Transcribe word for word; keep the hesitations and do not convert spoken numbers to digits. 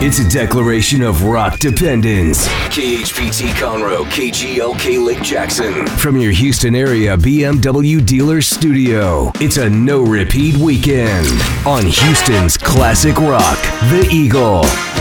It's a declaration of rock dependence. K H P T Conroe, K G L K Lake Jackson. From your Houston area B M W dealer studio, it's a no-repeat weekend on Houston's classic rock, The Eagle.